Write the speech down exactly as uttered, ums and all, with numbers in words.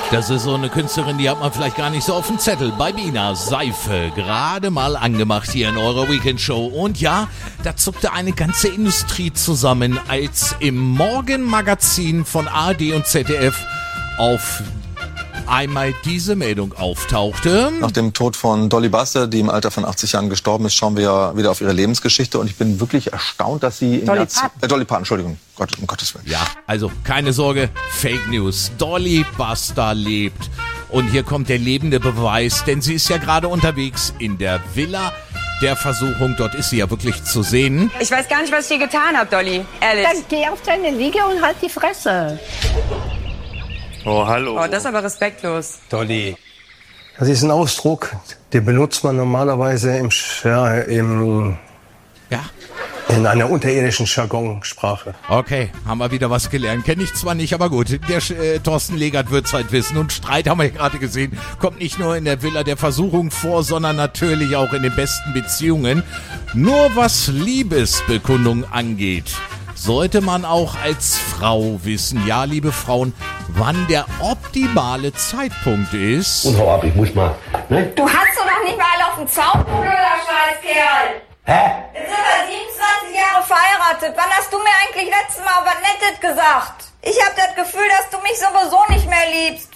Das ist so eine Künstlerin, die hat man vielleicht gar nicht so auf dem Zettel. Bei Bina, Seife, gerade mal angemacht hier in eurer Weekendshow. Und ja, da zuckte eine ganze Industrie zusammen, als im Morgenmagazin von A R D und Z D F auf einmal diese Meldung auftauchte. Nach dem Tod von Dolly Buster, die im Alter von achtzig Jahren gestorben ist, schauen wir wieder auf ihre Lebensgeschichte. Und ich bin wirklich erstaunt, dass sie... Dolly Parton. Äh, Dolly Parton, Entschuldigung. Gott, um Gottes Willen. Ja, also keine Sorge, Fake News. Dolly Buster lebt. Und hier kommt der lebende Beweis, denn sie ist ja gerade unterwegs in der Villa der Versuchung. Dort ist sie ja wirklich zu sehen. Ich weiß gar nicht, was ich hier getan habe, Dolly. Ehrlich. Dann geh auf deine Liege und halt die Fresse. Oh, hallo. Oh, das ist aber respektlos. Dolly. Das ist ein Ausdruck, den benutzt man normalerweise im, ja, im, Ja. in einer unterirdischen Jargonsprache. Okay, haben wir wieder was gelernt. Kenne ich zwar nicht, aber gut. Der äh, Thorsten Legert wird's halt wissen. Und Streit, haben wir ja gerade gesehen, kommt nicht nur in der Villa der Versuchung vor, sondern natürlich auch in den besten Beziehungen. Nur was Liebesbekundung angeht, sollte man auch als Frau wissen, ja, liebe Frauen, wann der optimale Zeitpunkt ist. Und hau ab, ich muss mal. Ne? Du hast doch noch nicht mal alle auf dem Zaun, du blöder Scheißkerl. Hä? Jetzt sind wir siebenundzwanzig Jahre verheiratet. Wann hast du mir eigentlich letztes Mal was Nettes gesagt? Ich hab das Gefühl, dass du mich sowieso nicht mehr liebst.